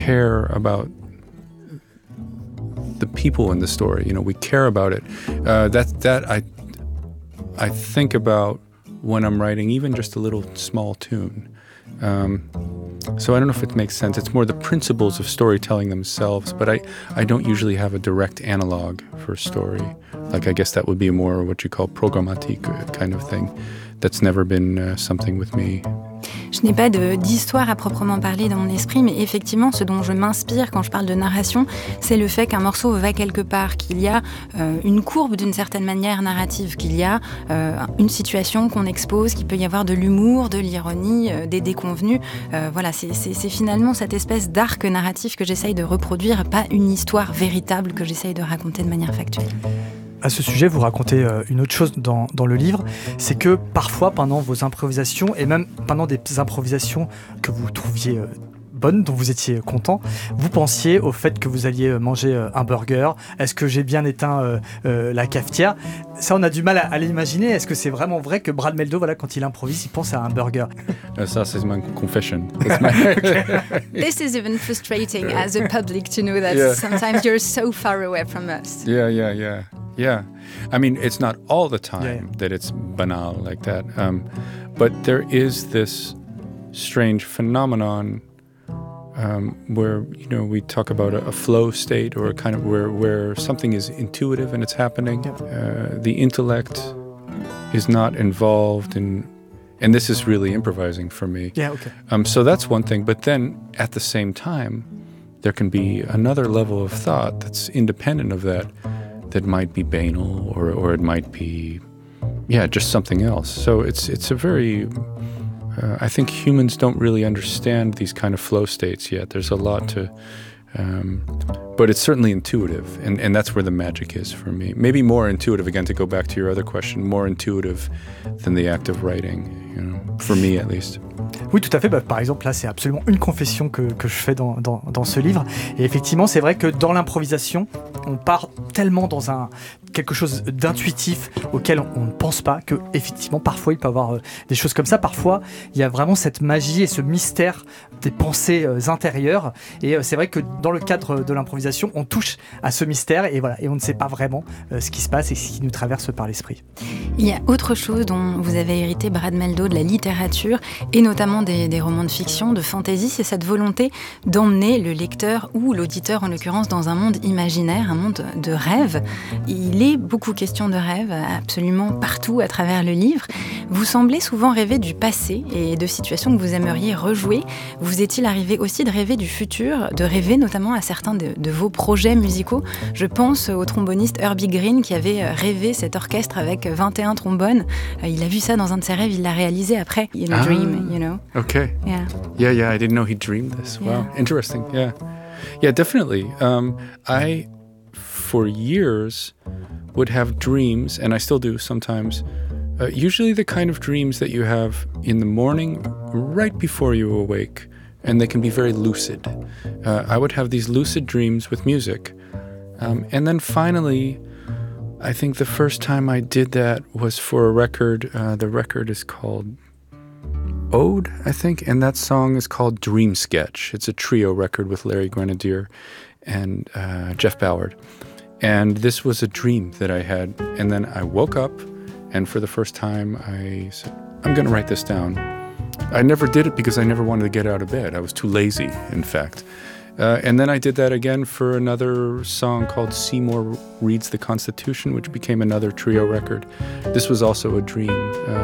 care about the people in the story. You know, we care about it. That I think about when I'm writing even just a little small tune. So I don't know if it makes sense. It's more the principles of storytelling themselves, but I don't usually have a direct analog for story. Like, I guess that would be more what you call programmatique kind of thing. That's never been something with me. Je n'ai pas d'histoire à proprement parler dans mon esprit, mais effectivement, ce dont je m'inspire quand je parle de narration, c'est le fait qu'un morceau va quelque part, qu'il y a une courbe d'une certaine manière narrative, qu'il y a une situation qu'on expose, qu'il peut y avoir de l'humour, de l'ironie, des déconvenus. Voilà, c'est finalement cette espèce d'arc narratif que j'essaye de reproduire, pas une histoire véritable que j'essaye de raconter de manière factuelle. À ce sujet, vous racontez une autre chose dans le livre, c'est que parfois, pendant vos improvisations, et même pendant des improvisations que vous trouviez bonnes, dont vous étiez content, vous pensiez au fait que vous alliez manger un burger. Est-ce que j'ai bien éteint la cafetière ? Ça, on a du mal à l'imaginer. Est-ce que c'est vraiment vrai que Brad Mehldau, voilà, quand il improvise, il pense à un burger ? Ça, c'est ma confession. This is even frustrating as a public to know that sometimes you're so far away from us. Yeah. I mean, it's not all the time that it's banal like that. But there is this strange phenomenon where, you know, we talk about a flow state, or a kind of where something is intuitive and it's happening. The intellect is not involved in, and this is really improvising for me. Yeah, okay. So that's one thing. But then at the same time, there can be another level of thought that's independent of that might be banal, or it might be, just something else. So it's a very, I think humans don't really understand these kind of flow states yet. There's a lot to, but it's certainly intuitive, and that's where the magic is for me. Maybe more intuitive, again, to go back to your other question, more intuitive than the act of writing, you know, for me at least. Oui, tout à fait. Par exemple, là, c'est absolument une confession que je fais dans ce livre. Et effectivement, c'est vrai que dans l'improvisation, on part tellement dans quelque chose d'intuitif auquel on ne pense pas, que effectivement, parfois, il peut y avoir des choses comme ça. Parfois, il y a vraiment cette magie et ce mystère des pensées intérieures. Et c'est vrai que dans le cadre de l'improvisation, on touche à ce mystère et voilà, et on ne sait pas vraiment ce qui se passe et ce qui nous traverse par l'esprit. Il y a autre chose dont vous avez hérité, Brad Mehldau, de la littérature, et notamment des romans de fiction, de fantasy, c'est cette volonté d'emmener le lecteur ou l'auditeur en l'occurrence dans un monde imaginaire, un monde de rêve. Il est beaucoup question de rêve absolument partout à travers le livre. Vous semblez souvent rêver du passé et de situations que vous aimeriez rejouer. Vous est-il arrivé aussi de rêver du futur, de rêver notamment à certains de vos projets musicaux ? Je pense au tromboniste Herbie Green qui avait rêvé cet orchestre avec 21 trombones. Il a vu ça dans un de ses rêves, il l'a réalisé après. In a dream, you know. Okay. Yeah. I didn't know he dreamed this. Wow, interesting. Yeah, definitely. I, for years, would have dreams, and I still do sometimes. Usually the kind of dreams that you have in the morning, right before you awake, and they can be very lucid. I would have these lucid dreams with music. And then finally, I think the first time I did that was for a record. The record is called Ode, I think, and that song is called Dream Sketch. It's a trio record with Larry Grenadier and Jeff Ballard. And this was a dream that I had. And then I woke up, and for the first time, I said, I'm going to write this down. I never did it because I never wanted to get out of bed. I was too lazy, in fact. And then I did that again for another song called Seymour Reads the Constitution, which became another trio record. This was also a dream.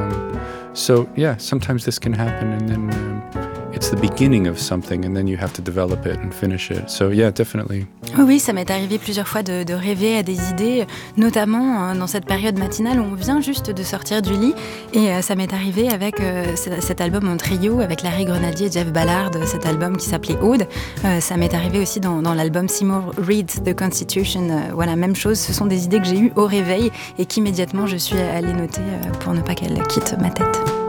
So, sometimes this can happen, and then it's the beginning of something, and then you have to develop it and finish it. So, definitely. Oui, ça m'est arrivé plusieurs fois de rêver à des idées, notamment dans cette période matinale où on vient juste de sortir du lit. Et ça m'est arrivé avec cet album en trio, avec Larry Grenadier et Jeff Ballard, cet album qui s'appelait Ode. Ça m'est arrivé aussi dans l'album Seymour Reads the Constitution. Voilà, même chose, ce sont des idées que j'ai eues au réveil et qu'immédiatement je suis allée noter pour ne pas qu'elles quittent ma tête.